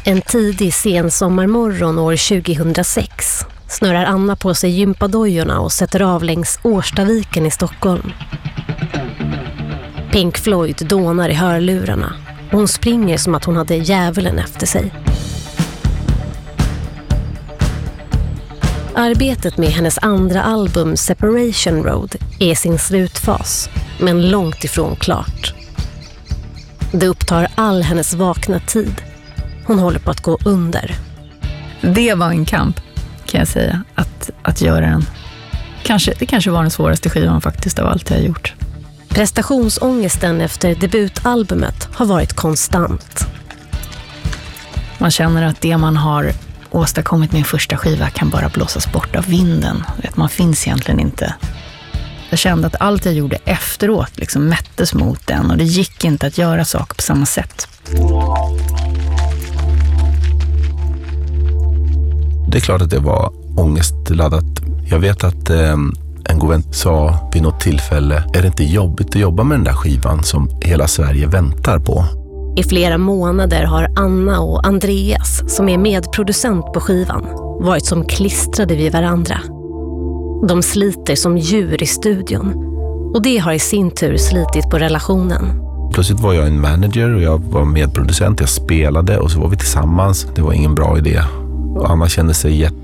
En tidig sensommarmorgon år 2006 snörar Anna på sig gympadojorna och sätter av längs Årstaviken i Stockholm. Pink Floyd dånar i hörlurarna och hon springer som att hon hade djävulen efter sig. Arbetet med hennes andra album Separation Road är i sin slutfas, men långt ifrån klart. Det upptar all hennes vakna tid. Hon håller på att gå under. Det var en kamp, kan jag säga, att göra den. Det kanske var den svåraste skivan faktiskt av allt jag har gjort. Prestationsångesten efter debutalbumet har varit konstant. Man känner att det man har åstadkommit med en första skiva kan bara blåsas bort av vinden. Man finns egentligen inte. Jag kände att allt jag gjorde efteråt liksom mättes mot den, och det gick inte att göra saker på samma sätt. Det är klart att det var ångestladdat. Jag vet att en god vän sa vid något tillfälle: är det inte jobbigt att jobba med den där skivan som hela Sverige väntar på? I flera månader har Anna och Andreas, som är medproducent på skivan, varit som klistrade vid varandra. De sliter som djur i studion, och det har i sin tur slitit på relationen. Plötsligt var jag en manager och jag var medproducent. Jag spelade och så var vi tillsammans. Det var ingen bra idé. Och Anna kände sig